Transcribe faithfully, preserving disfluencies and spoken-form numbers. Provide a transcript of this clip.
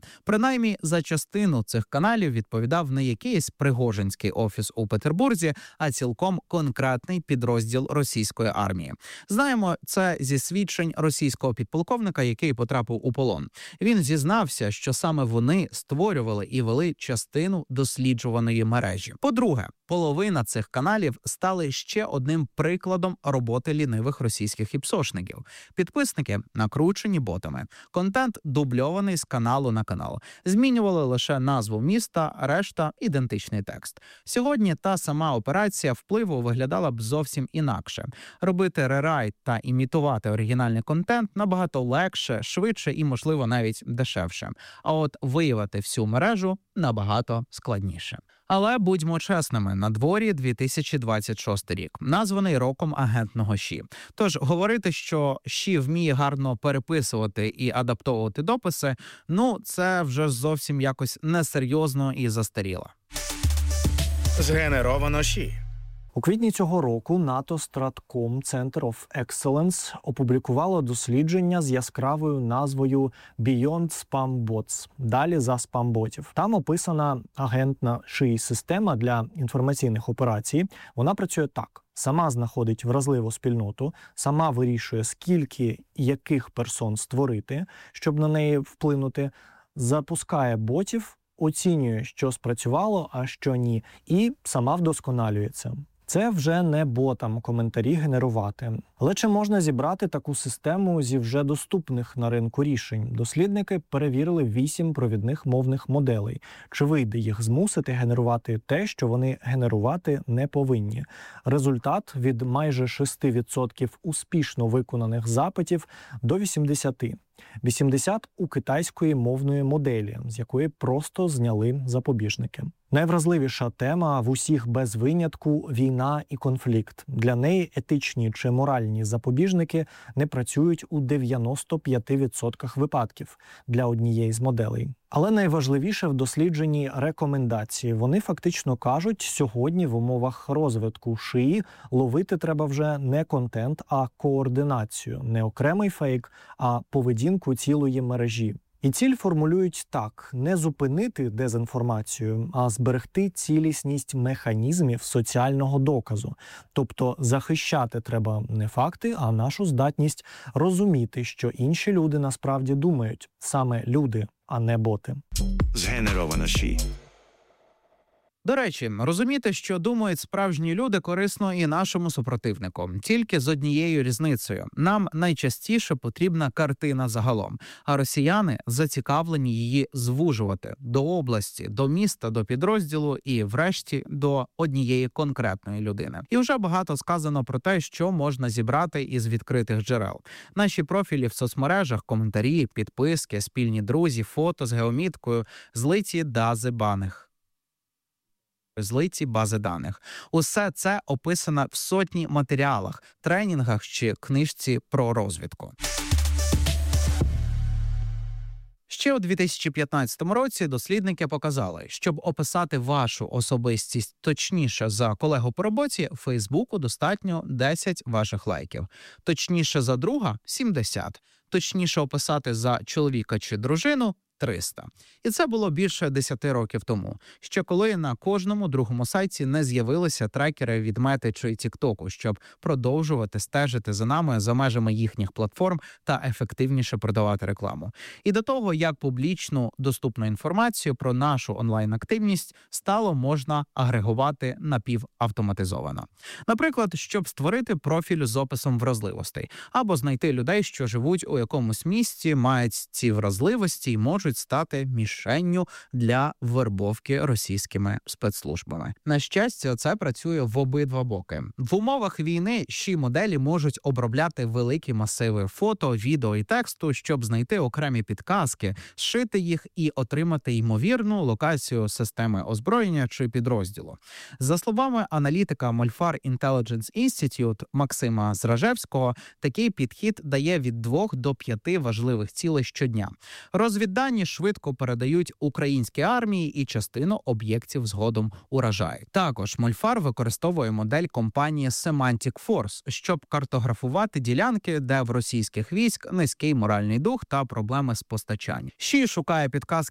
Принаймні, за частину цих каналів відповідав не якийсь пригожинський офіс у Петербурзі, а цілком конкретний підрозділ російської армії. Знаємо це зі свідчень російського підполковника, який потрапив у полон. Він зізнався, що саме вони створювали і вели частину досліджуваної мережі. По-друге, половина цих каналів стали ще одним прикладом роботи лінивих російських іпсошників. Підписники накручені ботами. Контент дубльований з каналу на канал. Змінювали лише назву міста, решта – ідентичний текст. Сьогодні та сама операція впливу виглядала б зовсім інакше. Робити рерайт та імітувати оригінальний контент набагато легше, швидше і, можливо, навіть дешевше. А от виявити всю мережу набагато складніше. Але будьмо чесними, на дворі дві тисячі двадцять шостий рік, названий роком агентного ЩІ. Тож говорити, що ЩІ вміє гарно переписувати і адаптовувати дописи, ну це вже зовсім якось несерйозно і застаріло. Згенеровано ЩІ. У квітні цього року НАТО Stratcom Center of Excellence опублікувало дослідження з яскравою назвою Beyond Spam Bots. Далі за спам-ботів. Там описана агентна ШІ-система для інформаційних операцій. Вона працює так. Сама знаходить вразливу спільноту, сама вирішує, скільки яких персон створити, щоб на неї вплинути, запускає ботів, оцінює, що спрацювало, а що ні, і сама вдосконалюється. Це вже не ботам коментарі генерувати. Але чи можна зібрати таку систему зі вже доступних на ринку рішень? Дослідники перевірили вісім провідних мовних моделей. Чи вийде їх змусити генерувати те, що вони генерувати не повинні? Результат – від майже шість відсотків успішно виконаних запитів до вісімдесят відсотків. вісімдесят у китайської мовної моделі, з якої просто зняли запобіжники. Найвразливіша тема в усіх без винятку – війна і конфлікт. Для неї етичні чи моральні запобіжники не працюють у дев'яносто п'ять відсотків випадків для однієї з моделей. Але найважливіше в дослідженні рекомендації. Вони фактично кажуть, сьогодні в умовах розвитку ШІ ловити треба вже не контент, а координацію. Не окремий фейк, а поведінку цілої мережі. І ціль формулюють так – не зупинити дезінформацію, а зберегти цілісність механізмів соціального доказу. Тобто захищати треба не факти, а нашу здатність розуміти, що інші люди насправді думають. Саме люди, а не боти. Згенеровано ЩІ. До речі, розуміти, що думають справжні люди, корисно і нашому супротивнику. Тільки з однією різницею. Нам найчастіше потрібна картина загалом, а росіяни зацікавлені її звужувати до області, до міста, до підрозділу і, врешті, до однієї конкретної людини. І вже багато сказано про те, що можна зібрати із відкритих джерел. Наші профілі в соцмережах, коментарі, підписки, спільні друзі, фото з геоміткою, злиті бази даних. Злиті бази даних. Усе це описано в сотні матеріалах, тренінгах чи книжці про розвідку. Ще у дві тисячі п'ятнадцятому році дослідники показали, щоб описати вашу особистість точніше за колегу по роботі, Фейсбуку достатньо десять ваших лайків. Точніше за друга – сімдесят. Точніше описати за чоловіка чи дружину – триста. І це було більше десяти років тому, ще коли на кожному другому сайті не з'явилися трекери від Мети чи Тіктоку, щоб продовжувати стежити за нами за межами їхніх платформ та ефективніше продавати рекламу. І до того, як публічну доступну інформацію про нашу онлайн-активність стало можна агрегувати напівавтоматизовано. Наприклад, щоб створити профіль з описом вразливостей, або знайти людей, що живуть у якомусь місті, мають ці вразливості і можуть стати мішенню для вербовки російськими спецслужбами. На щастя, це працює в обидва боки. В умовах війни ЩІ-моделі можуть обробляти великі масиви фото, відео і тексту, щоб знайти окремі підказки, зшити їх і отримати ймовірну локацію системи озброєння чи підрозділу. За словами аналітика Мольфар Intelligence Institute Максима Зражевського, такий підхід дає від двох до п'яти важливих цілей щодня. Розвіддані швидко передають українській армії і частину об'єктів згодом уражають. Також Мольфар використовує модель компанії Semantic Force, щоб картографувати ділянки, де в російських військ низький моральний дух та проблеми з постачанням. ЩІ шукає підказки